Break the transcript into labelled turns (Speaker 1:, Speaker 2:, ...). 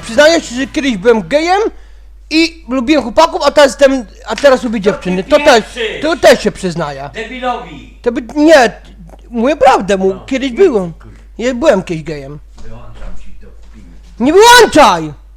Speaker 1: przyznaję się, że kiedyś byłem gejem i lubiłem chłopaków, a teraz lubię dziewczyny. To też się przyznaję.
Speaker 2: Debilowi!
Speaker 1: Nie, mówię prawdę, kiedyś byłem. Ja byłem kiedyś gejem.
Speaker 2: Wyłączam ci to w filmie.
Speaker 1: Nie wyłączaj!